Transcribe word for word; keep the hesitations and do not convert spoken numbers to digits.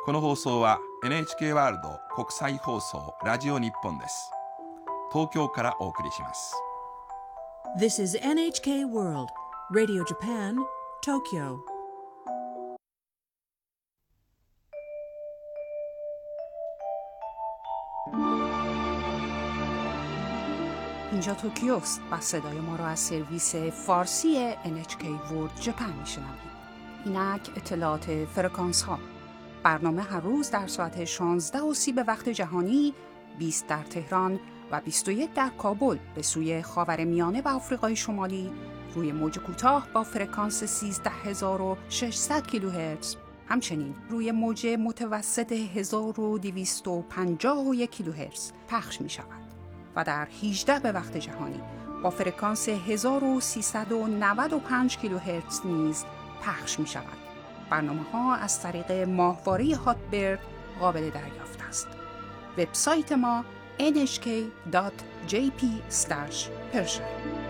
この放送は エヌエイチケー ワールド国際放送ラジオ日本です。東京からお送りします。 This is エヌエイチケー World Radio Japan, Tokyo. اینجا توکیوست و صدای ما را از سرویس فارسی ان اچ کی World Japan میشنوید. اینک اطلاعات فرکانس ها. برنامه هر روز در ساعت شانزده و سی به وقت جهانی، بیست در تهران و بیست و یک در کابل به سوی خاورمیانه و آفریقای شمالی روی موج کوتاه با فرکانس سیزده هزار و ششصد کیلوهرتز، همچنین روی موج متوسط هزار و دویست و پنجاه و یک کیلوهرتز پخش می شود و در هجده به وقت جهانی با فرکانس هزار و سیصد و نود و پنج کیلوهرتز نیز پخش می شود. برنامه ها از طریق ماهواره هاتبرد قابل دریافت است. وبسایت ما ان اچ کی دات جی پی اسلش پرشن